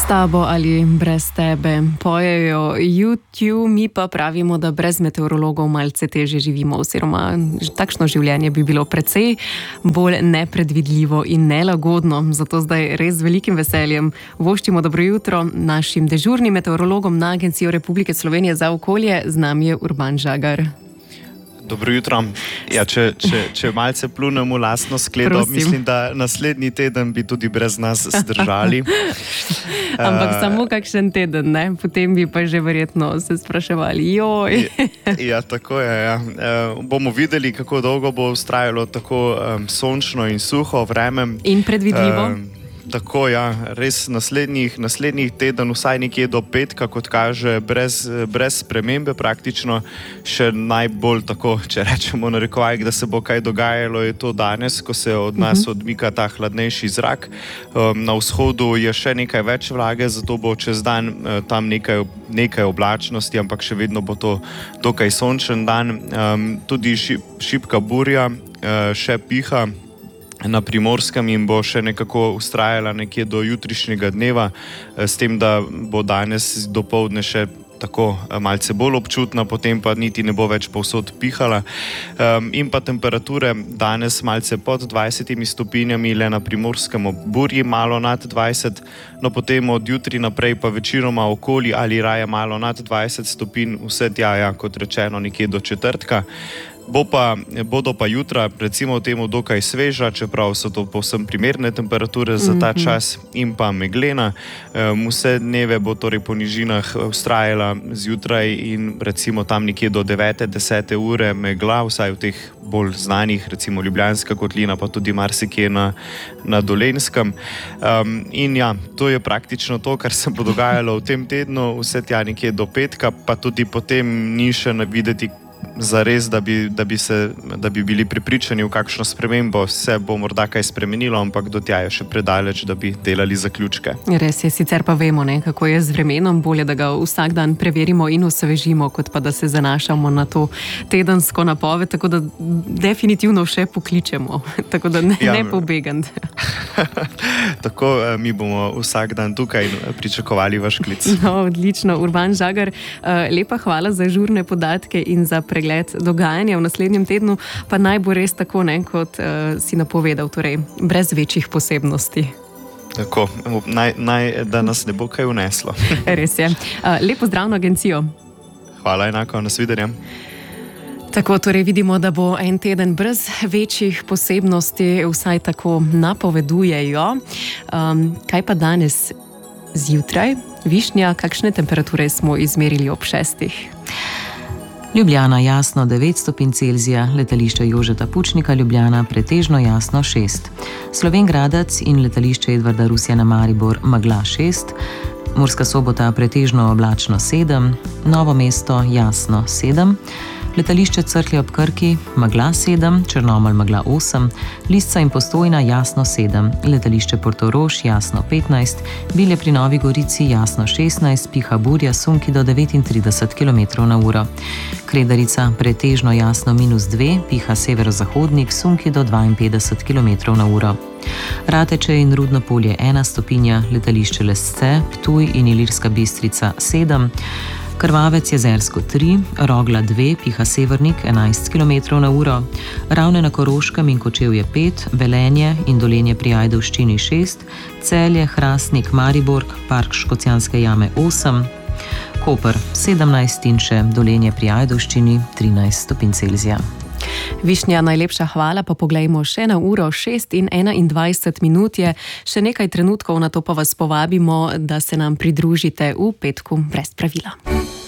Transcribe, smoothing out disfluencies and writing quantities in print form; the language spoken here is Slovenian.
tabo ali brez tebe, pojejo YouTube, mi pa pravimo, da brez meteorologov malce teže živimo, oziroma takšno življenje bi bilo precej bolj nepredvidljivo in nelagodno. Zato zdaj res z velikim veseljem voščimo dobro jutro našim dežurnim meteorologom na Agencijo Republike Slovenije za okolje. Z nami je Urban Žagar. Dobro jutro. Ja, če malce plunemo lastno skledo, prosim. Mislim, da naslednji teden bi tudi brez nas zdržali. Ampak samo kakšen teden, ne? Potem bi pa že verjetno se spraševali. Joj. Ja, tako je. Ja. Bomo videli, kako dolgo bo vztrajalo tako sončno in suho vreme. In predvidljivo. Tako, ja, res naslednjih teden, vsaj nekje do petka, kot kaže, brez spremembe praktično. Še najbolj tako, če rečemo narekovaj, da se bo kaj dogajalo, je to danes, ko se od nas odmika ta hladnejši zrak. Na vzhodu je še nekaj več vlage, zato bo čez dan tam nekaj oblačnosti, ampak še vedno bo to dokaj sončen dan. Tudi šibka burja še piha na Primorskem in bo še nekako vztrajala nekje do jutrišnjega dneva, s tem, da bo danes dopoldne še tako malce bolj občutna, potem pa niti ne bo več povsod pihala. In pa temperature danes malce pod 20 stopinjami, le na Primorskem ob burji malo nad 20, no potem od jutri naprej pa večinoma okoli ali raje malo nad 20 stopinj, vse tja, ja, kot rečeno, nekje do četrtka. Bodo pa jutra, recimo temu, dokaj sveža, čeprav so to povsem primerne temperature za ta čas, in pa meglena. Vse dneve bo torej po nižinah vztrajala zjutraj in recimo tam nekje do 9-10 ure megla, vsaj v teh bolj znanih, recimo Ljubljanska kotlina, pa tudi marsikje na Dolenjskem. In ja, to je praktično to, kar se bo dogajalo v tem tednu, vse tja nekje do petka, pa tudi potem ni še videti zares, da bi bili prepričani v kakšno spremembo. Se bo morda kaj spremenilo, ampak do tja je še predaleč, da bi delali zaključke. Res je, sicer pa vemo, kako je z vremenom, bolje, da ga vsak dan preverimo in osvežimo, kot pa da se zanašamo na to tedensko napoved, tako da definitivno še pokličemo, tako da ne pobegant. Tako, mi bomo vsak dan tukaj pričakovali vaš klic. No, odlično. Urban Žagar, lepa hvala za žurne podatke in za pregled dogajanja v naslednjem tednu, pa naj bo res tako, kot si napovedal, torej brez večjih posebnosti. Tako, da nas ne bo kaj uneslo. Res je. Lepo zdrav na agencijo. Hvala, enako, nasvidenje. Tako, torej vidimo, da bo en teden brez večjih posebnosti, vsaj tako napovedujejo. Kaj pa danes zjutraj? Višnja, kakšne temperature smo izmerili ob 6? Ljubljana jasno 9 stopinj Celzija, letališče Jožeta Pučnika Ljubljana pretežno jasno 6. Slovenj Gradec in letališče Edvarda Rusjana Maribor megla 6. Murska Sobota pretežno oblačno 7. Novo mesto jasno 7. Letališče Cerklje ob Krki megla 7, Črnomelj megla 8, Lisca in Postojna jasno 7, letališče Portorož jasno 15, Bilje pri Novi Gorici jasno 16, piha burja sunki do 39 km/h. Kredarica pretežno jasno -2, piha severozahodnik sunki do 52 km/h. Rateče in Rudno Polje 1 stopinja, letališče Lesce, Ptuj in Ilirska Bistrica 7, Krvavec Jezersko 3, Rogla 2, piha severnik 11 km/h, Ravne na Koroškem in Kočevje 5, Velenje in Dolenje pri Ajdovščini 6, Celje, Hrastnik, Mariborg, Park Škocjanske jame 8, Koper 17 in še Dolenje pri Ajdovščini 13 stopinj Celzija. Višnja, najlepša hvala, pa poglejmo še na uro 6 in 21 minut je. Še nekaj trenutkov, na to pa vas povabimo, da se nam pridružite v petku brez pravila.